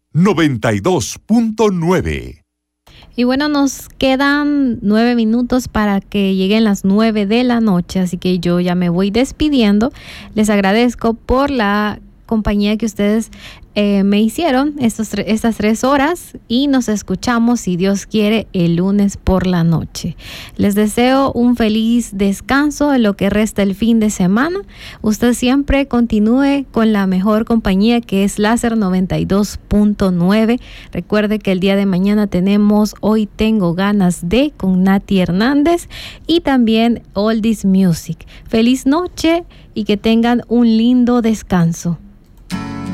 92.9. Y bueno, nos quedan 9 minutos para que lleguen las 9 de la noche, así que yo ya me voy despidiendo. Les agradezco por la compañía que ustedes me hicieron estas 3 horas y nos escuchamos, si Dios quiere, el lunes por la noche. Les deseo un feliz descanso en lo que resta el fin de semana. Usted siempre continúe con la mejor compañía, que es Láser 92.9. Recuerde que el día de mañana tenemos Hoy Tengo Ganas de con Nati Hernández y también Oldies Music. Feliz noche y que tengan un lindo descanso.